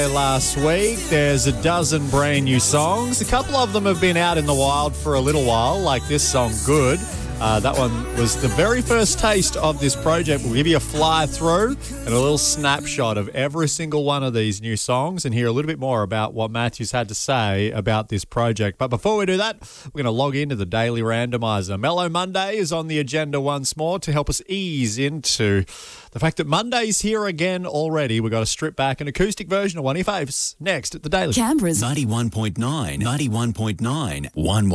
Last week, there's a dozen brand new songs. A couple of them have been out in the wild for a little while, like this song, Good. That one was the very first taste of this project. We'll give you a fly through and a little snapshot of every single one of these new songs and hear a little bit more about what Matthew's had to say about this project. But before we do that, we're going to log into the Daily Randomizer. Mellow Monday is on the agenda once more to help us ease into the fact that Monday's here again already. We've got to strip back an acoustic version of one of your faves next at the Daily. Canberra's 91.9, 1